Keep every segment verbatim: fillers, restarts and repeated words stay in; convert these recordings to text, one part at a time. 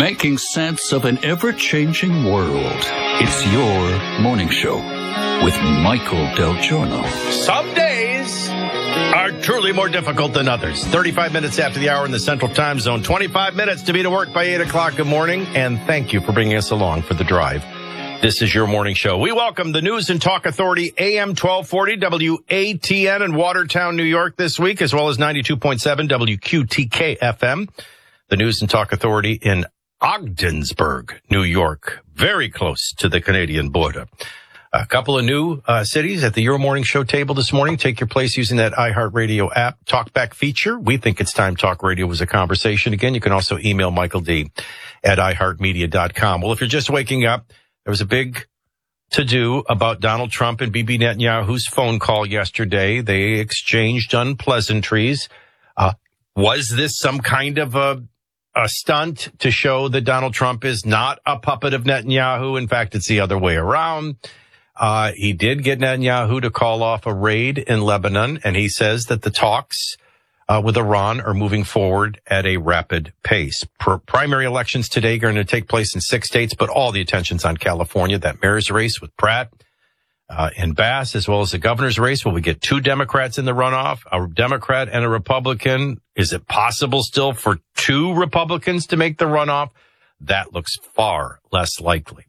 making sense of an ever-changing world. It's your morning show with Michael Del Giorno. Some days are truly more difficult than others. thirty-five minutes after the hour in the Central Time Zone. twenty-five minutes to be to work by eight o'clock. Good morning, and thank you for bringing us along for the drive. This is your morning show. We welcome the News and Talk Authority, A M twelve forty, W A T N in Watertown, New York this week, as well as ninety-two point seven W Q T K F M. The News and Talk Authority in Ogdensburg, New York, very close to the Canadian border. A couple of new uh, cities at the Your Morning Show table this morning. Take your place using that iHeartRadio app talkback feature. We think it's time Talk Radio was a conversation again. You can also email Michael D at i heart media dot com. Well, if you're just waking up, there was a big to-do about Donald Trump and Bibi Netanyahu's phone call yesterday. They exchanged unpleasantries. Uh, was this some kind of a A stunt to show that Donald Trump is not a puppet of Netanyahu? In fact, it's the other way around. Uh, he did get Netanyahu to call off a raid in Lebanon, and he says that the talks uh, with Iran are moving forward at a rapid pace. Per- primary elections today are going to take place in six states, but all the attention's on California, that mayor's race with Pratt uh, and Bass, as well as the governor's race. Will we get two Democrats in the runoff, a Democrat and a Republican? Is it possible still for two Republicans to make the runoff? That looks far less likely.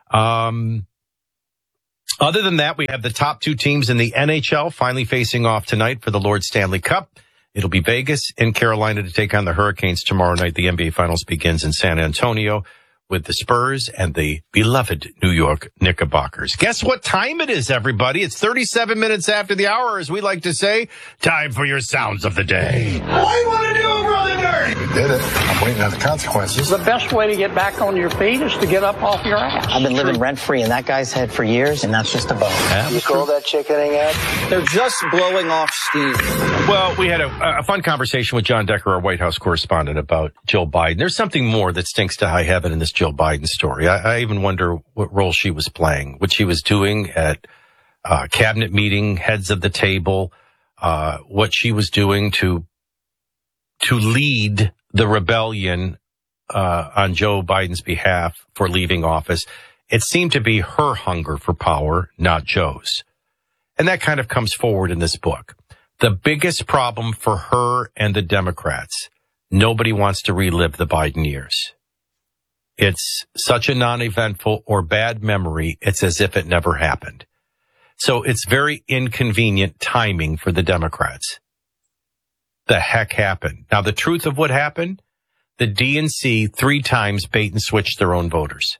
Um, other than that, we have the top two teams in the N H L finally facing off tonight for the Lord Stanley Cup. It'll be Vegas and Carolina to take on the Hurricanes tomorrow night. The N B A Finals begins in San Antonio with the Spurs and the beloved New York Knickerbockers. Guess what time it is, everybody? It's thirty-seven minutes after the hour, as we like to say. Time for your sounds of the day. What do you want to do, Brother Dirty? We did it. I'm waiting on the consequences. The best way to get back on your feet is to get up off your ass. I've been living rent-free in that guy's head for years, and that's just a bone. Yeah. You call that chickening it? They're just blowing off steam. Well, we had a, a fun conversation with John Decker, our White House correspondent, about Jill Biden. There's something more that stinks to high heaven in this Jill Biden story. I, I even wonder what role she was playing, what she was doing at uh, cabinet meeting, heads of the table, uh, what she was doing to to lead the rebellion uh, on Joe Biden's behalf for leaving office. It seemed to be her hunger for power, not Joe's. And that kind of comes forward in this book. The biggest problem for her and the Democrats, nobody wants to relive the Biden years. It's such a non-eventful or bad memory, it's as if it never happened. So it's very inconvenient timing for the Democrats. The heck happened? Now, the truth of what happened, the D N C three times bait and switched their own voters.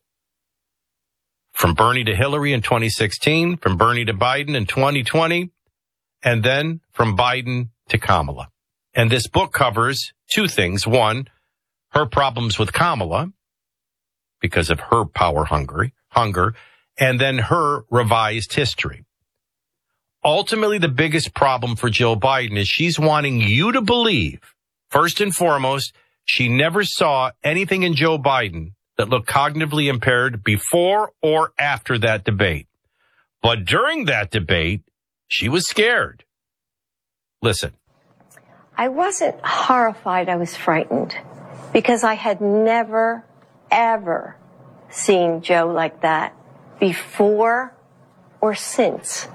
From Bernie to Hillary in twenty sixteen, from Bernie to Biden in twenty twenty, and then from Biden to Kamala. And this book covers two things. One, her problems with Kamala because of her power hungry, hunger, and then her revised history. Ultimately, the biggest problem for Jill Biden is she's wanting you to believe, first and foremost, she never saw anything in Joe Biden that looked cognitively impaired before or after that debate. But during that debate, she was scared. Listen. I wasn't horrified. I was frightened because I had never, ever seen Joe like that before or since.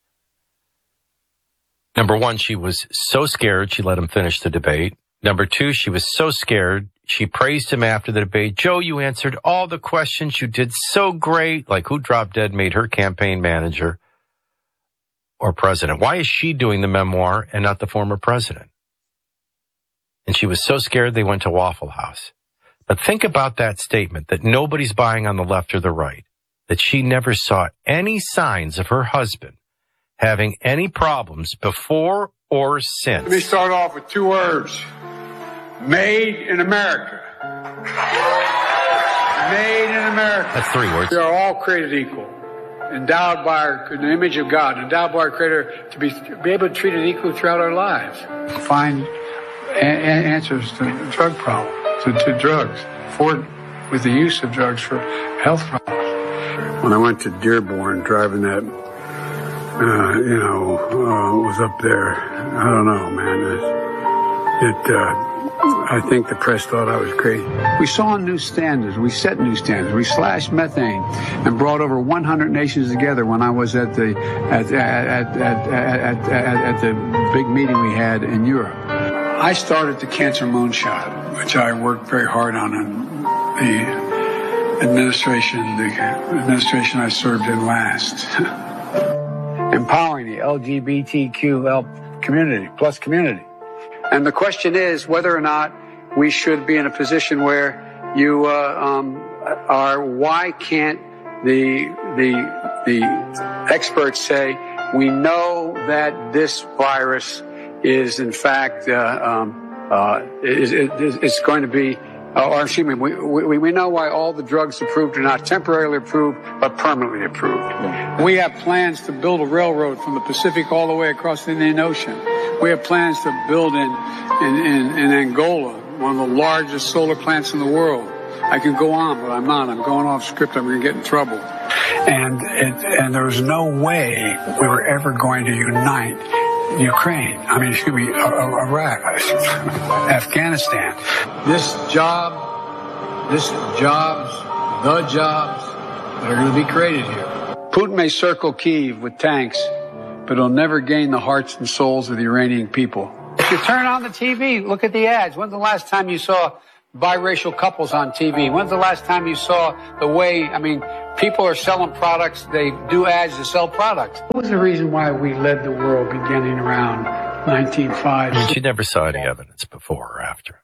Number one, she was so scared she let him finish the debate. Number two, she was so scared she praised him after the debate. Joe, you answered all the questions. You did so great. Like, who dropped dead made her campaign manager or president? Why is she doing the memoir and not the former president? And she was so scared they went to Waffle House. But think about that statement that nobody's buying on the left or the right, that she never saw any signs of her husband having any problems before or since. Let me start off with two words. Made in America. Made in America. That's three words. We are all created equal, endowed by our, in the image of God, endowed by our Creator to be, to be able to treat it equally throughout our lives. Find a- a- answers to the drug problem, to, to drugs, for with the use of drugs for health problems. When I went to Dearborn, driving that, uh, you know, uh, was up there. I don't know, man. It, it uh, I think the press thought I was crazy. We saw new standards. We set new standards. We slashed methane and brought over one hundred nations together when I was at the at at at at, at, at, at the big meeting we had in Europe. I started the cancer moonshot, which I worked very hard on in the administration, the administration I served in last. Empowering the L G B T Q L community, plus community. And the question is whether or not we should be in a position where you uh, um, are, why can't the, the, the experts say, we know that this virus is in fact, uh, um, uh, is, is, is going to be, uh, or excuse me, we, we, we know why all the drugs approved are not temporarily approved, but permanently approved. Yeah. We have plans to build a railroad from the Pacific all the way across the Indian Ocean. We have plans to build in, in, in, in Angola, one of the largest solar plants in the world. I can go on, but I'm not. I'm going off script. I'm going to get in trouble. And, it, and there was no way we were ever going to unite Ukraine, I mean, excuse me, Iraq, Afghanistan. This job, this jobs, the jobs that are going to be created here. Putin may circle Kyiv with tanks, but he'll never gain the hearts and souls of the Iranian people. If you turn on the T V, look at the ads. When's the last time you saw biracial couples on T V? When's the last time you saw the way, I mean, people are selling products, they do ads to sell products. What was the reason why we led the world beginning around nineteen oh five? I mean, she never saw any evidence before or after.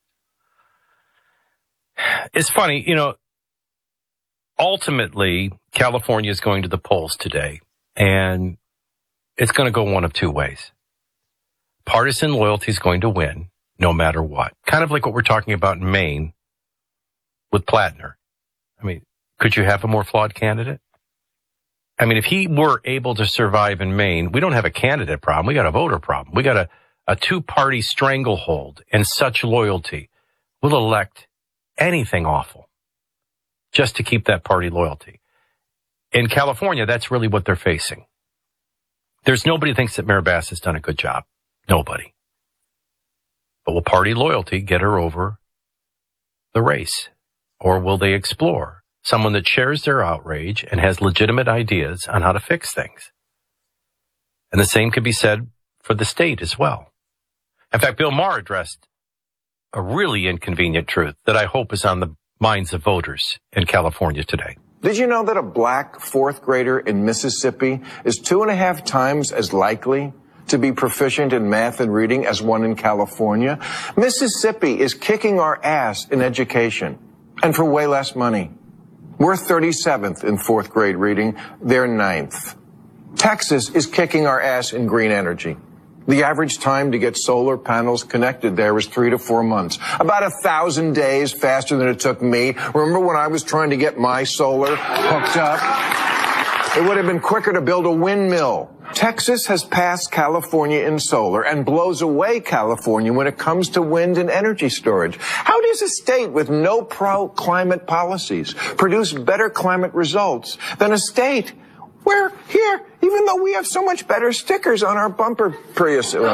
It's funny, you know, ultimately, California is going to the polls today, and it's going to go one of two ways. Partisan loyalty is going to win, no matter what. Kind of like what we're talking about in Maine with Plattner. I mean, could you have a more flawed candidate? I mean, if he were able to survive in Maine, we don't have a candidate problem. We got a voter problem. We got a, a two-party stranglehold and such loyalty. We'll elect anything awful just to keep that party loyalty. In California, that's really what they're facing. There's nobody who thinks that Mayor Bass has done a good job. Nobody. But will party loyalty get her over the race? Or will they explore someone that shares their outrage and has legitimate ideas on how to fix things? And the same could be said for the state as well. In fact, Bill Maher addressed a really inconvenient truth that I hope is on the minds of voters in California today. Did you know that a black fourth grader in Mississippi is two and a half times as likely to be proficient in math and reading as one in California? Mississippi is kicking our ass in education, and for way less money. We're thirty-seventh in fourth grade reading. They're ninth. Texas is kicking our ass in green energy. The average time to get solar panels connected there was three to four months. About a thousand days faster than it took me. Remember when I was trying to get my solar hooked up? It would have been quicker to build a windmill. Texas has passed California in solar and blows away California when it comes to wind and energy storage. How does a state with no pro-climate policies produce better climate results than a state where here, even though we have so much better stickers on our bumper Prius? Oh,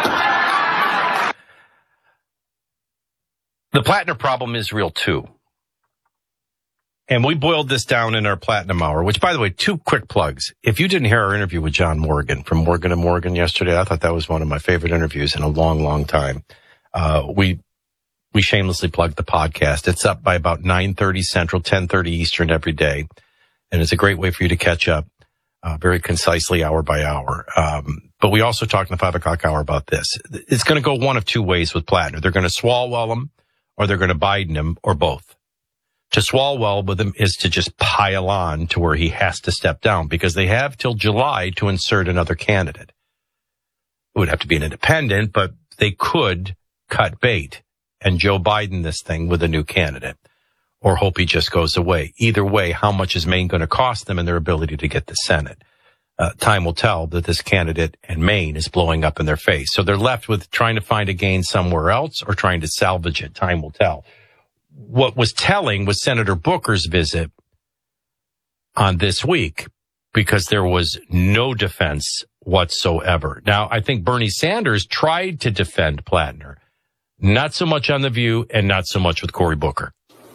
the Plattner problem is real too. And we boiled this down in our Platinum Hour, which, by the way, two quick plugs. If you didn't hear our interview with John Morgan from Morgan and Morgan yesterday, I thought that was one of my favorite interviews in a long, long time. Uh, we, we shamelessly plugged the podcast. It's up by about nine thirty Central, ten thirty Eastern every day. And it's a great way for you to catch up, uh, very concisely hour by hour. Um, but we also talked in the five o'clock hour about this. It's going to go one of two ways with Plattner. They're going to Swalwell him, or they're going to Biden him, or both. To Swalwell with him is to just pile on to where he has to step down, because they have till July to insert another candidate. It would have to be an independent, but they could cut bait and Joe Biden this thing with a new candidate, or hope he just goes away. Either way, how much is Maine going to cost them and their ability to get the Senate? Uh, time will tell that this candidate in Maine is blowing up in their face. So they're left with trying to find a gain somewhere else or trying to salvage it. Time will tell. What was telling was Senator Booker's visit on this week, because there was no defense whatsoever. Now, I think Bernie Sanders tried to defend Plattner, Not so much on The View and not so much with Cory Booker.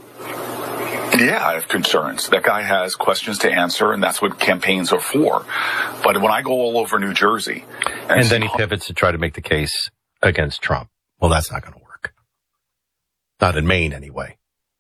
Yeah, I have concerns. That guy has questions to answer, and that's what campaigns are for. But when I go all over New Jersey... And, and then he pivots to try to make the case against Trump. Well, that's not going to work. Not in Maine, anyway.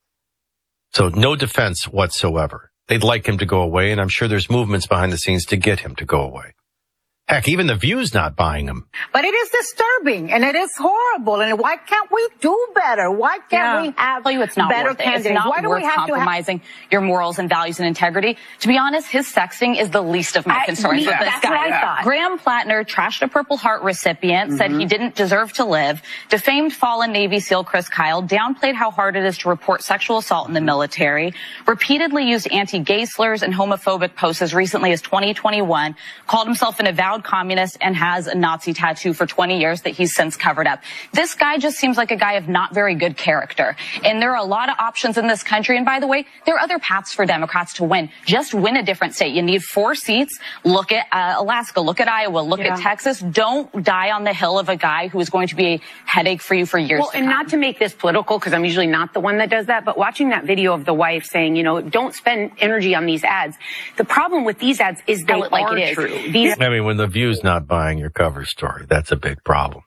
So no defense whatsoever. They'd like him to go away, and I'm sure there's movements behind the scenes to get him to go away. Heck, even The View's not buying him. But it is disturbing, and it is horrible. And why can't we do better? Why can't yeah. we have I'll tell you it's not better worth it. candidates? It's not why do worth we have compromising to have... your morals and values and integrity. To be honest, his sexting is the least of my I, concerns me, with this that's guy. What I thought. Graham Plattner trashed a Purple Heart recipient, mm-hmm. said he didn't deserve to live, defamed fallen Navy SEAL Chris Kyle, downplayed how hard it is to report sexual assault in the military, repeatedly used anti-gay slurs and homophobic posts as recently as twenty twenty-one, called himself an avowed communist, and has a Nazi tattoo for twenty years that he's since covered up. This guy just seems like a guy of not very good character. And there are a lot of options in this country. And by the way, there are other paths for Democrats to win. Just win a different state. You need four seats. Look at uh, Alaska. Look at Iowa. Look yeah. at Texas. Don't die on the hill of a guy who is going to be a headache for you for years well, to and come. Not to make this political, because I'm usually not the one that does that, but watching that video of the wife saying, you know, don't spend energy on these ads. The problem with these ads is they like are it is. true. These I mean, when The View's not buying your cover story, that's a big problem.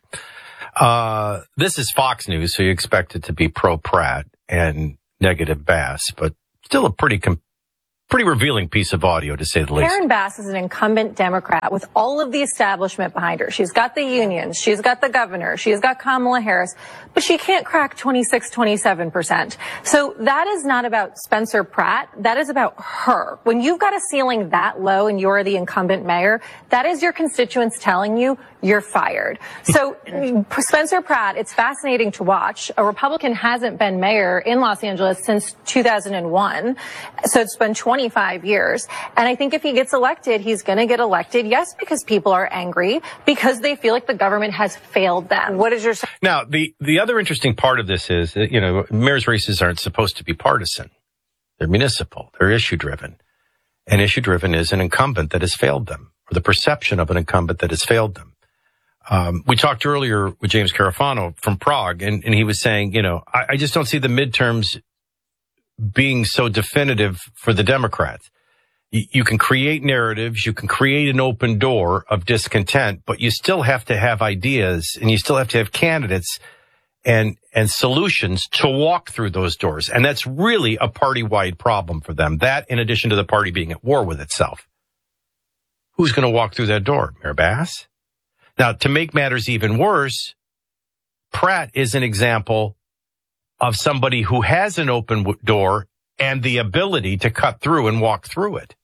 Uh, this is Fox News, so you expect it to be pro-Pratt and negative Bass, but still a pretty com- pretty revealing piece of audio, to say the least. Karen Bass is an incumbent Democrat with all of the establishment behind her. She's got the unions, she's got the governor, she's got Kamala Harris, but she can't crack twenty-six, twenty-seven percent. So that is not about Spencer Pratt. That is about her. When you've got a ceiling that low and you're the incumbent mayor, that is your constituents telling you you're fired. So Spencer Pratt, it's fascinating to watch. A Republican hasn't been mayor in Los Angeles since two thousand one. So it's been twenty-five years. And I think if he gets elected, he's going to get elected, yes, because people are angry, because they feel like the government has failed them. What is your... Now, the, the other interesting part of this is that, you know, mayor's races aren't supposed to be partisan. They're municipal. They're issue-driven. And issue-driven is an incumbent that has failed them, or the perception of an incumbent that has failed them. Um, we talked earlier with James Carafano from Prague, and, and he was saying, you know, I, I just don't see the midterms being so definitive for the Democrats. You, you can create narratives, you can create an open door of discontent, but you still have to have ideas, and you still have to have candidates and and solutions to walk through those doors. And that's really a party-wide problem for them. That, in addition to the party being at war with itself. Who's going to walk through that door? Mayor Bass? Now, to make matters even worse, Pratt is an example of somebody who has an open door and the ability to cut through and walk through it.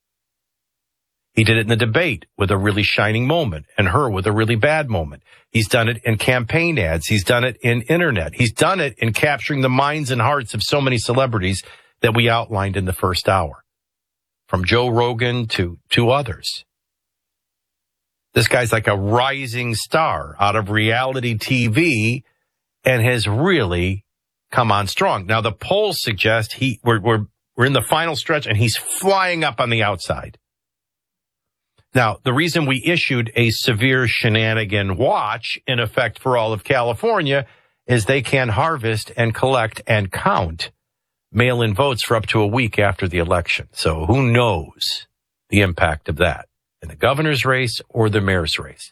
He did it in the debate with a really shining moment, and her with a really bad moment. He's done it in campaign ads. He's done it in internet. He's done it in capturing the minds and hearts of so many celebrities that we outlined in the first hour, from Joe Rogan to, to others. This guy's like a rising star out of reality T V and has really come on strong. Now, the polls suggest he we're, we're, we're in the final stretch and he's flying up on the outside. Now, the reason we issued a severe shenanigan watch, in effect, for all of California is they can harvest and collect and count mail-in votes for up to a week after the election. So who knows the impact of that in the governor's race or the mayor's race.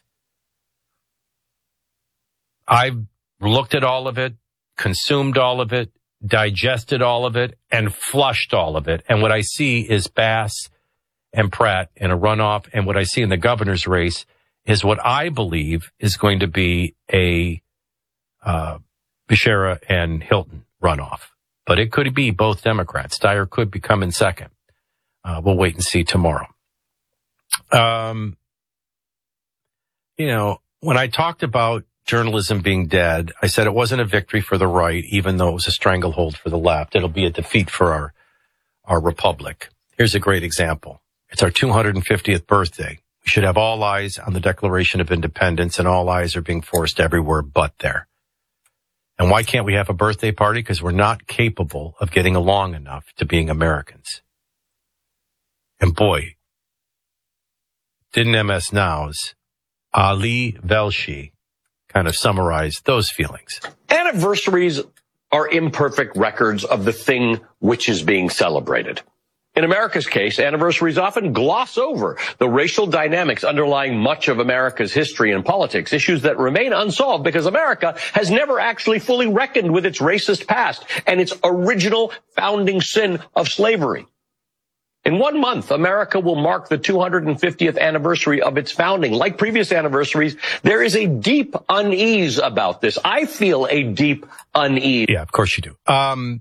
I've looked at all of it, consumed all of it, digested all of it, and flushed all of it. And what I see is Bass and Pratt in a runoff, and what I see in the governor's race is what I believe is going to be a uh, Becerra and Hilton runoff. But it could be both Democrats. Steyer could be coming second. Uh, we'll wait and see tomorrow. Um, you know, when I talked about journalism being dead, I said it wasn't a victory for the right, even though it was a stranglehold for the left. It'll be a defeat for our, our republic. Here's a great example. It's our two hundred fiftieth birthday. We should have all eyes on the Declaration of Independence, and all eyes are being forced everywhere but there. And why can't we have a birthday party? Because we're not capable of getting along enough to being Americans. And boy, didn't M S Now's Ali Velshi kind of summarize those feelings. Anniversaries are imperfect records of the thing which is being celebrated. In America's case, anniversaries often gloss over the racial dynamics underlying much of America's history and politics, issues that remain unsolved because America has never actually fully reckoned with its racist past and its original founding sin of slavery. In one month, America will mark the two hundred fiftieth anniversary of its founding. Like previous anniversaries, there is a deep unease about this. I feel a deep unease. Yeah, of course you do. Um,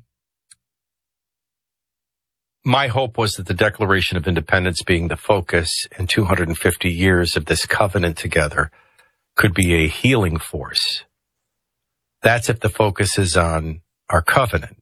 my hope was that the Declaration of Independence being the focus in two hundred fifty years of this covenant together could be a healing force. That's if the focus is on our covenant,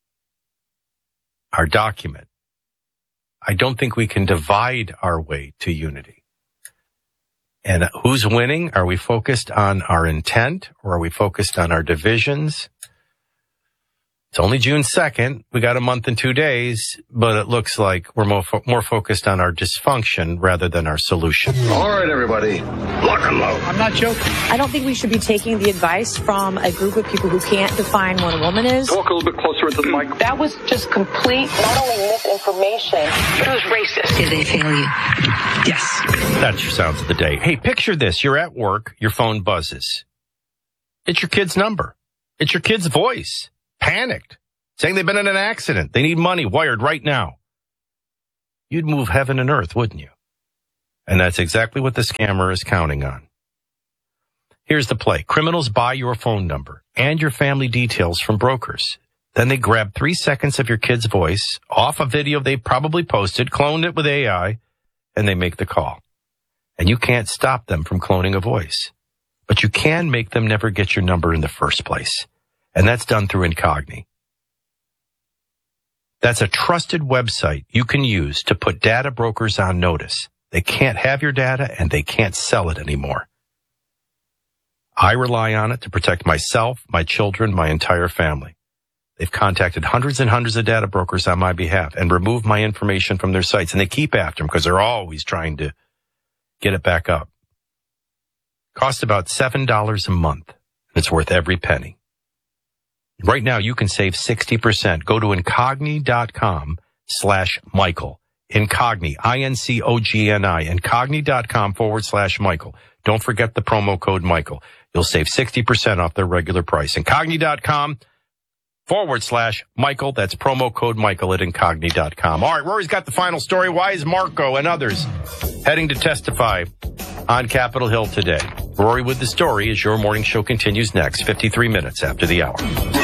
our document. I don't think we can divide our way to unity. And who's winning? Are we focused on our intent or are we focused on our divisions? It's only June second. We got a month and two days, but it looks like we're more, fo- more focused on our dysfunction rather than our solution. All right, everybody, lock and load. I'm not joking. I don't think we should be taking the advice from a group of people who can't define what a woman is. Talk a little bit closer into the mic. That was just complete, not only misinformation, but it was racist. Did they fail you? Yes. That's your sounds of the day. Hey, picture this. You're at work. Your phone buzzes. It's your kid's number. It's your kid's voice. Panicked, saying they've been in an accident. They need money wired right now. You'd move heaven and earth, wouldn't you? And that's exactly what the scammer is counting on. Here's the play. Criminals buy your phone number and your family details from brokers. Then they grab three seconds of your kid's voice off a video they probably posted, cloned it with A I, and they make the call. And you can't stop them from cloning a voice. But you can make them never get your number in the first place. And that's done through Incogni. That's a trusted website you can use to put data brokers on notice. They can't have your data and they can't sell it anymore. I rely on it to protect myself, my children, my entire family. They've contacted hundreds and hundreds of data brokers on my behalf and removed my information from their sites. And they keep after them because they're always trying to get it back up. Costs about seven dollars a month. And it's worth every penny. Right now, you can save sixty percent. Go to Incogni.com slash Michael. Incogni, I N C O G N I, Incogni.com forward slash Michael. Don't forget the promo code Michael. You'll save sixty percent off their regular price. Incogni.com forward slash Michael. That's promo code Michael at Incogni dot com. All right, Rory's got the final story. Why is Marco and others heading to testify on Capitol Hill today? Rory with the story as your morning show continues next, fifty-three minutes after the hour.